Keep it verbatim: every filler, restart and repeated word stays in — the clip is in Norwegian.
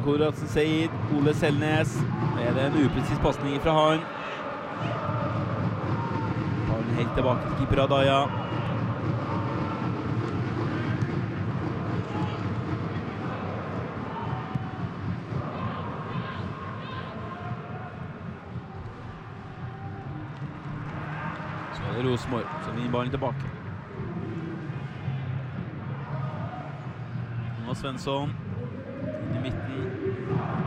Koratsen Seid, Ole Selnes. Det er det en upresis passning fra han. Tar den helt tilbake til keeper Adaya. Så er det Rosenborg som vinner ballen tilbake. Jonas Svensson inn i midten.